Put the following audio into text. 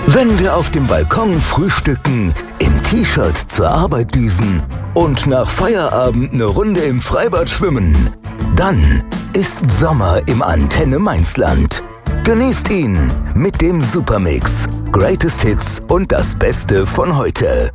Wenn wir auf dem Balkon frühstücken, im T-Shirt zur Arbeit düsen und nach Feierabend eine Runde im Freibad schwimmen, dann ist Sommer im Antenne Mainzland. Genießt ihn mit dem Supermix. Greatest Hits und das Beste von heute.